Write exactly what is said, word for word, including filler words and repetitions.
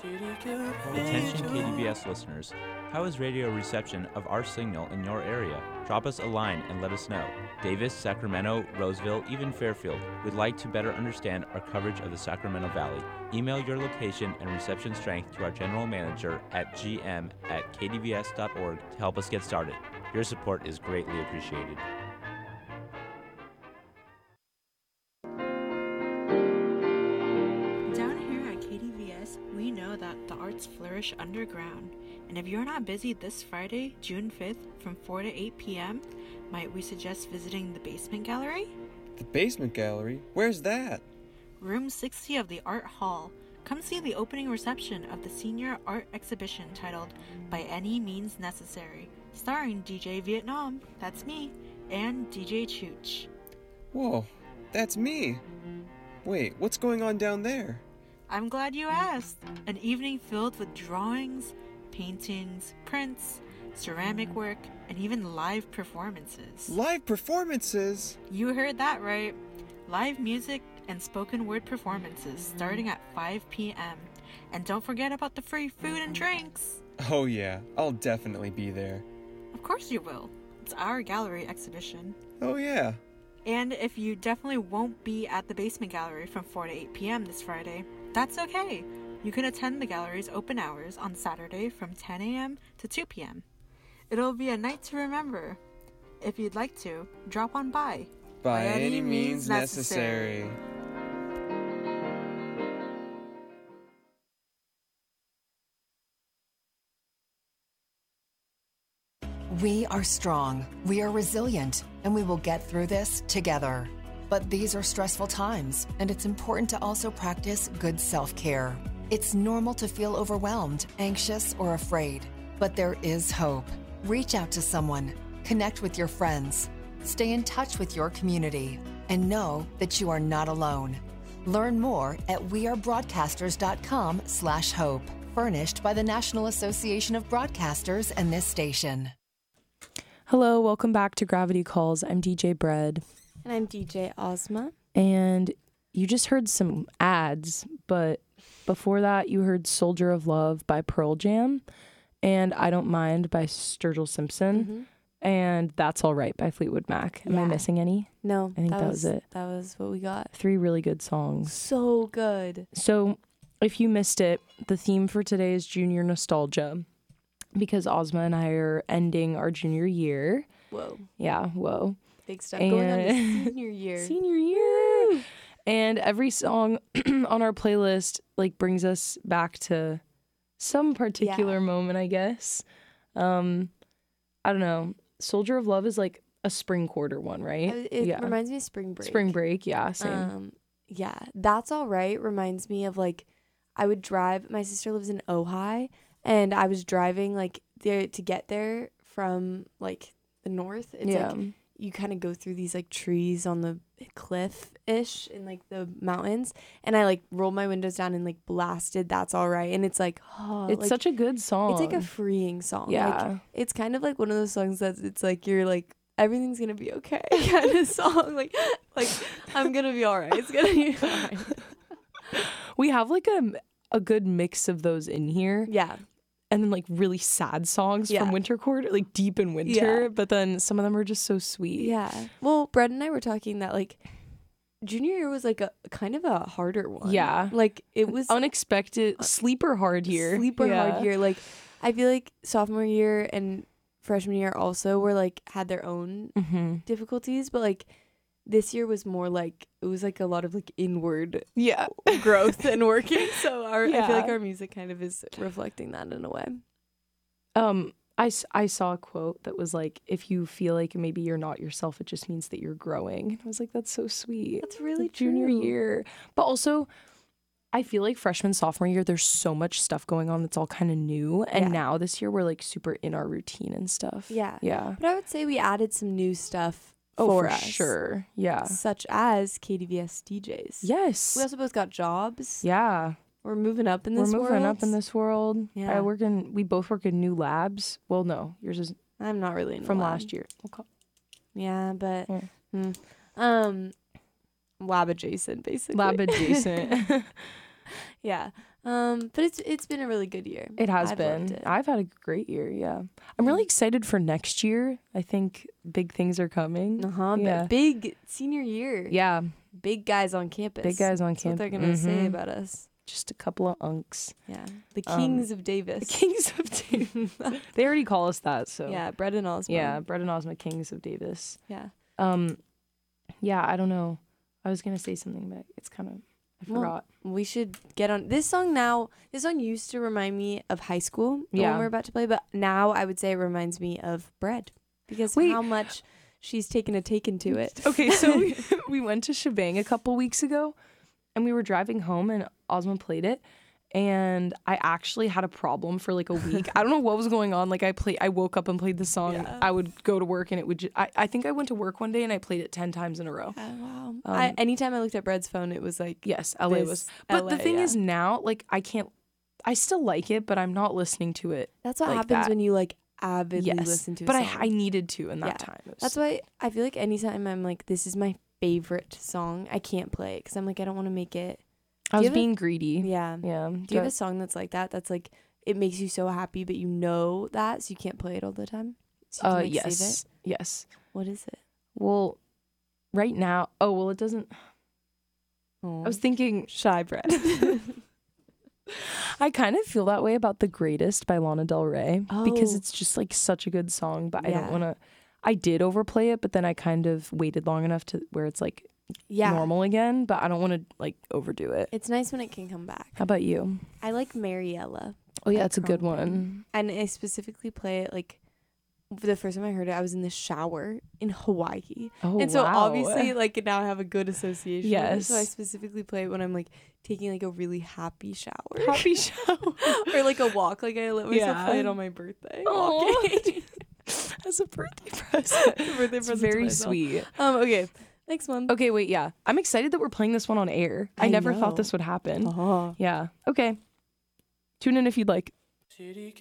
Attention K D V S listeners, how is radio reception of our signal in your area? Drop us a line and let us know. Davis, Sacramento, Roseville, even Fairfield would like to better understand our coverage of the Sacramento Valley. Email your location and reception strength to our general manager at g m at k d v s dot org to help us get started. Your support is greatly appreciated. Down here at K D V S, we know that the arts flourish underground. And if you're not busy this Friday, June fifth, from four to eight p.m., might we suggest visiting the Basement Gallery? The Basement Gallery? Where's that? Room sixty of the Art Hall. Come see the opening reception of the senior art exhibition titled By Any Means Necessary, starring D J Vietnam, that's me, and D J Chooch. Whoa, that's me. Wait, what's going on down there? I'm glad you asked. An evening filled with drawings, paintings, prints, ceramic work, and even live performances. Live performances? You heard that right. Live music and spoken word performances starting at five p.m. And don't forget about the free food and drinks. Oh yeah, I'll definitely be there. Of course you will. It's our gallery exhibition. Oh yeah. And if you definitely won't be at the Basement Gallery from four to eight p.m. this Friday, that's okay. You can attend the gallery's open hours on Saturday from ten a.m. to two p.m. It'll be a night to remember. If you'd like to, drop on by. By, By any, any means necessary. necessary. We are strong, we are resilient, and we will get through this together. But these are stressful times, and it's important to also practice good self-care. It's normal to feel overwhelmed, anxious, or afraid, but there is hope. Reach out to someone, connect with your friends, stay in touch with your community, and know that you are not alone. Learn more at wearebroadcasters.com slash hope, furnished by the National Association of Broadcasters and this station. Hello, welcome back to Gravity Calls. I'm D J Bread. And I'm D J Ozma. And you just heard some ads, but before that you heard Soldier of Love by Pearl Jam and I Don't Mind by Sturgill Simpson. Mm-hmm. And That's All Right by Fleetwood Mac. Am yeah. I missing any? No. I think that, that was, was it. That was what we got. Three really good songs. So good. So if you missed it, the theme for today is junior nostalgia because Ozma and I are ending our junior year. Whoa. Yeah, whoa. Big stuff and going on to senior year. Senior year. Woo! And every song on our playlist like brings us back to some particular yeah. moment, I guess. Um, I don't know. Soldier of Love is like a spring quarter one, right? It yeah. reminds me of Spring Break. Spring Break, yeah, same. Um, yeah, That's All Right reminds me of like, I would drive, my sister lives in Ojai, and I was driving like there to get there from like the north. It's yeah. like you kind of go through these like trees on the cliff-ish in like the mountains, and I like rolled my windows down and like blasted That's All Right, and it's like oh, it's like, such a good song. It's like a freeing song. Yeah, like, it's kind of like one of those songs that it's like you're like everything's gonna be okay kind of song. Like like I'm gonna be all right. It's gonna be all right. We have like a a good mix of those in here. Yeah. And then like really sad songs yeah. from winter quarter, like deep in winter, yeah. but then some of them are just so sweet. Yeah. Well, Brett and I were talking that like junior year was like a kind of a harder one. Yeah. Like it was unexpected, uh, sleeper hard year. Sleeper yeah. hard year. Like I feel like sophomore year and freshman year also were like had their own mm-hmm. difficulties, but like this year was more like it was like a lot of like inward yeah growth and working. So our yeah. I feel like our music kind of is reflecting that in a way. Um, I, I saw a quote that was like, if you feel like maybe you're not yourself, it just means that you're growing. And I was like, that's so sweet. That's really like junior true. year. But also, I feel like freshman, sophomore year, there's so much stuff going on that's all kind of new. And yeah. now this year, we're like super in our routine and stuff. Yeah. Yeah. But I would say we added some new stuff. Oh, for, for us. sure. Yeah. Such as K D V S D Js. Yes. We also both got jobs. Yeah. We're moving up in this world. We're moving world. up in this world. Yeah. I work in, we both work in new labs. Well, no, yours is. I'm not really in from lab. last year. Okay. Yeah, but. Yeah. Hmm. Um, lab adjacent, basically. Lab adjacent. yeah. Um, but it's it's been a really good year. It has I've been. loved it. I've had a great year. Yeah, I'm really excited for next year. I think big things are coming. Uh huh. Yeah. Big senior year. Yeah, Big guys on campus. big guys on That's what campus. they're gonna say Mhm. about us. Just a couple of unks. Yeah. The Um, Kings of Davis. The Kings of Davis. They already call us that. So Yeah. Brett and Osmond. yeah, Brett and Ozma, Kings of Davis. Yeah. Um, yeah, I don't know. I was gonna say something, but it's kind of I Well, forgot. We should get on this song now. This song used to remind me of high school, the Yeah. one we're about to play, but now I would say it reminds me of Bread because Wait. how much she's taken a taken to it. Okay, so we, we went to Shebang a couple weeks ago, and we were driving home, and Ozma played it, and I actually had a problem for like a week. I don't know what was going on. Like I play, I woke up and played the song. Yeah. I would go to work, and it would. Ju- I I think I went to work one day and I played it ten times in a row. Oh, wow. Um, I, anytime I looked at Bread's phone, it was like, Yes, L A This was. But the L A, thing yeah. is now, like I can't. I still like it, but I'm not listening to it. that's what like happens that. when you like avidly Yes, listen to a but I song. I needed to in that Yeah. time. It was- That's why I feel like anytime I'm like, this is my favorite song, I can't play it because I'm like, I don't want to make it. I Do was you have a- being greedy. Yeah. Yeah. Do you have a song that's like that? That's like, it makes you so happy, but you know that, so you can't play it all the time? So you can, Uh, like, yes. Save it? Yes. What is it? Well, right now. Oh well, it doesn't. I was thinking. Shy Bread. I kind of feel that way about The Greatest by Lana Del Rey because Oh. it's just like such a good song, but I Yeah. don't want to. I did overplay it, but then I kind of waited long enough to where it's like Yeah. normal again, but I don't want to like overdo it. It's nice when it can come back. How about you? I like Mariella. Oh yeah, by it's a good Crombie. one. And I specifically play it like, for the first time I heard it, I was in the shower in Hawaii. Oh and so wow. obviously like now I have a good association with it, so I Yes. specifically play it when I'm like taking like a really happy shower. Happy show. Or like a walk. Like I let myself Yeah. play it on my birthday. Aw. Walking. As a birthday present. Birthday It's present to very myself. sweet. Um, okay. Next one. Okay, wait, yeah. I'm excited that we're playing this one on air. I, I never know. thought this would happen. Oh. Yeah. Okay. Tune in if you'd like.